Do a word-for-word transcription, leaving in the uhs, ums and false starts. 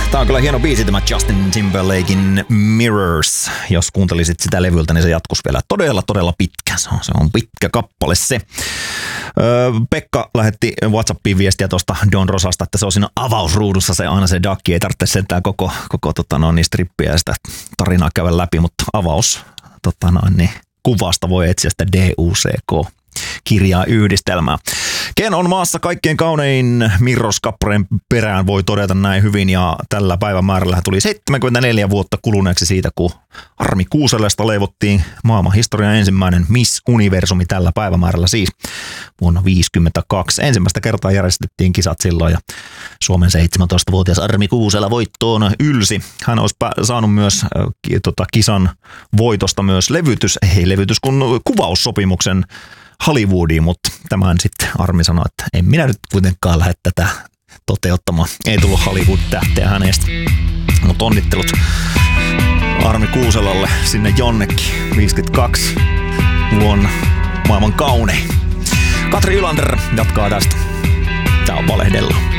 Tää on kyllä hieno biisi tämä Justin Timberlakein Mirrors. Jos kuuntelisit sitä levyltä, niin se jatkus vielä todella, todella pitkä. Se on, se on pitkä kappale se. Öö, Pekka lähetti WhatsAppiin viestiä tuosta Don Rosasta, että se on siinä avausruudussa se aina se dakki. Ei tarvitse sentään koko, koko tota noin, niin strippiä ja sitä tarinaa käydä läpi, mutta avaus tota noin, niin kuvasta voi etsiä sitä D U C K kirjaa yhdistelmää. Ken on maassa kaikkein kaunein Mirrors-kappaleen perään, voi todeta näin hyvin, ja tällä päivämäärällä tuli seitsemänkymmentäneljä vuotta kuluneeksi siitä, kun Armi Kuuselesta leivottiin maailman historian ensimmäinen Miss Universumi tällä päivämäärällä siis vuonna viisikymmentäkaksi. Ensimmäistä kertaa järjestettiin kisat silloin, ja Suomen seitsemäntoistavuotias Armi Kuusela voittoon ylsi. Hän olisi saanut myös äh, tota, kisan voitosta myös levytys, ei levytys, kun kuvaussopimuksen Hollywoodiin, mutta tämän sitten Armi sanoi, että en minä nyt kuitenkaan lähde tätä toteuttamaan. Ei tullut Hollywood-tähteä hänestä, mutta onnittelut Armi Kuuselalle sinne jonnekin viisikymmentäkaksi vuonna maailman kaunein. Katri Ylander jatkaa tästä. Tää on Valehdella.